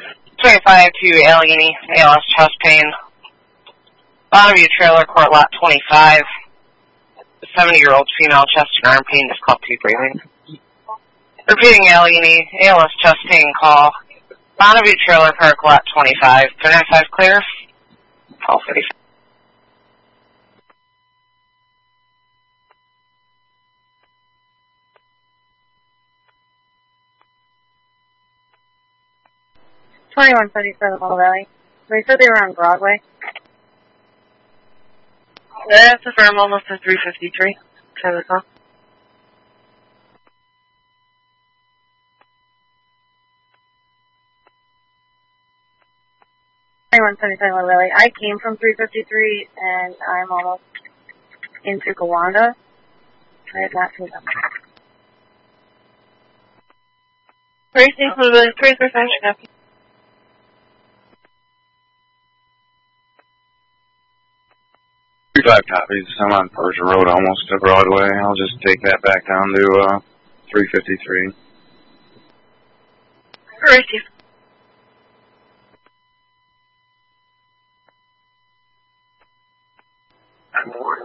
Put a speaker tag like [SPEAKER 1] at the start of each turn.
[SPEAKER 1] 25 to Allegheny, ALS chest pain. Bonneview trailer, court lot 25. 70-year-old female chest and arm pain, difficulty breathing. Repeating Allegheny, ALS chest pain call. Bonneview trailer, park lot 25. 395 clear. Call 35.
[SPEAKER 2] $21.77 Mill Valley. They said they were on Broadway.
[SPEAKER 1] That's a firm, almost to 353. Try the call.
[SPEAKER 2] $21.77 Mill Valley. I came from 353 and I'm almost into Gowanda. I have not seen them.
[SPEAKER 1] Racing Mill Valley, 335.
[SPEAKER 3] 35 copies. I'm on Persia Road, almost to Broadway. I'll just take that back down to 353.
[SPEAKER 1] Racing.
[SPEAKER 3] I'm